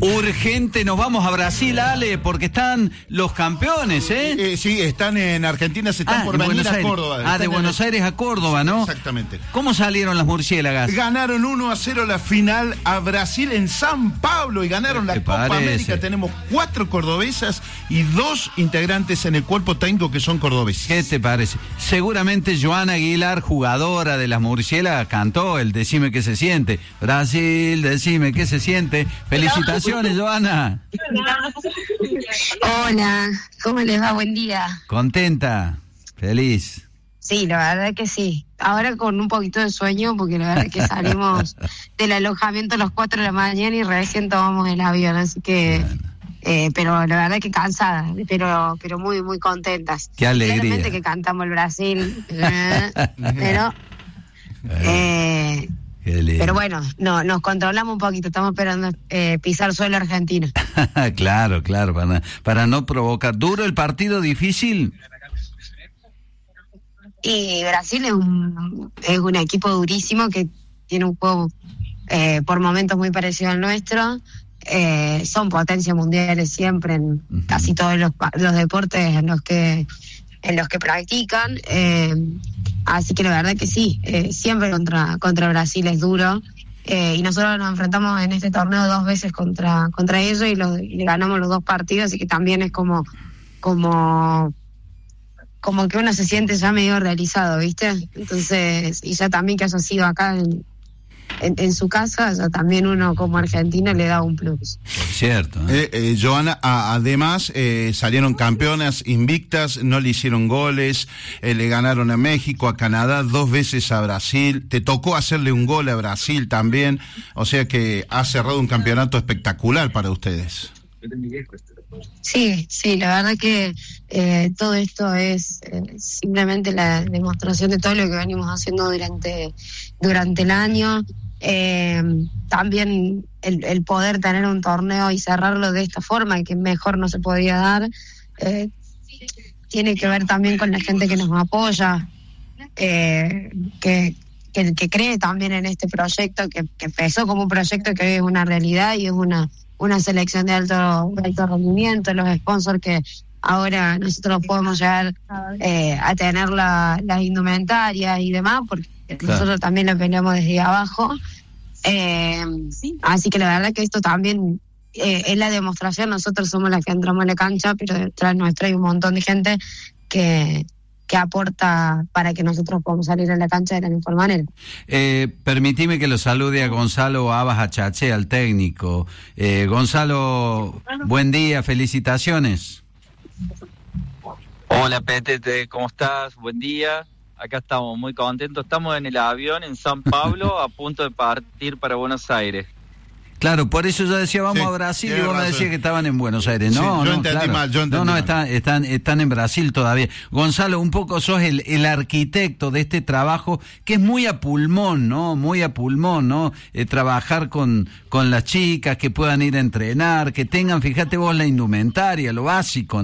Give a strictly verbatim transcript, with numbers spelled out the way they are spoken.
Urgente, nos vamos a Brasil, Ale, porque están los campeones, ¿eh? eh sí, están en Argentina, se están ah, por venir a Córdoba. Ah, de Buenos el... Aires a Córdoba, ¿no? Exactamente. ¿Cómo salieron las murciélagas? Ganaron uno a cero la final a Brasil en San Pablo y ganaron la Copa parece? América. Tenemos cuatro cordobesas y dos integrantes en el cuerpo técnico que son cordobeses. ¿Qué te parece? Seguramente Joana Aguilar, jugadora de las murciélagas, cantó el Decime qué se siente. Brasil, decime qué se siente. Felicitaciones, Joana. Hola, ¿cómo les va? Buen día. ¿Contenta? ¿Feliz? Sí, la verdad que sí. Ahora con un poquito de sueño, porque la verdad que salimos del alojamiento a las cuatro de la mañana y recién tomamos el avión, así que... Bueno. Eh, pero la verdad que cansada, pero pero muy muy contentas. Qué alegría. Claramente que cantamos el Brasil, eh, pero... Eh, Pero bueno, no, nos controlamos un poquito, estamos esperando eh, pisar suelo argentino. Claro, claro, para, para no provocar. ¿Duro el partido, difícil? Y Brasil es un, es un equipo durísimo que tiene un juego eh, por momentos muy parecido al nuestro. Eh, son potencias mundiales siempre en uh-huh. casi todos los, los deportes en los que en los que practican. Eh, Así que la verdad que sí, eh, siempre contra contra Brasil es duro. Eh, y nosotros nos enfrentamos en este torneo dos veces contra contra ellos y, los, y ganamos los dos partidos, así que también es como como como que uno se siente ya medio realizado, ¿viste? Entonces, y ya también que haya sido acá en, en, en su casa, ya también uno como argentino le da un plus. Cierto. ¿eh? Eh, eh, Joana, a, además eh, salieron campeonas invictas, no le hicieron goles, eh, le ganaron a México, a Canadá, dos veces a Brasil, te tocó hacerle un gol a Brasil también, o sea que ha cerrado un campeonato espectacular para ustedes. Sí, sí, la verdad que eh, todo esto es eh, simplemente la demostración de todo lo que venimos haciendo durante, durante el año. Eh, también el, el poder tener un torneo y cerrarlo de esta forma, que mejor no se podía dar, eh, tiene que ver también con la gente que nos apoya, eh, que, que, que cree también en este proyecto, que, que empezó como un proyecto que hoy es una realidad y es una, una selección de alto, de alto rendimiento, los sponsors que ahora nosotros podemos llegar eh, a tener la, las indumentarias y demás, porque claro. Nosotros también lo peleamos desde abajo. Eh, sí. Así que la verdad que esto también eh, es la demostración. Nosotros somos las que entramos en la cancha, pero detrás nuestra hay un montón de gente que, que aporta para que nosotros podamos salir a la cancha de la mejor manera. Eh, permitime que lo salude a Gonzalo Abas Achache, al técnico. Eh, Gonzalo, buen día, felicitaciones. Hola Petete, ¿cómo estás? Buen día. Acá estamos muy contentos, estamos en el avión en San Pablo a punto de partir para Buenos Aires. Claro, por eso yo decía vamos sí, a Brasil y vos me decías que estaban en Buenos Aires. No, sí, yo no, entendí claro. mal, yo entendí No, no, mal. están, están, están en Brasil todavía. Gonzalo, un poco sos el, el arquitecto de este trabajo que es muy a pulmón, ¿no? Muy a pulmón, ¿no? Eh, trabajar con, con las chicas, que puedan ir a entrenar, que tengan, fíjate vos, la indumentaria, lo básico,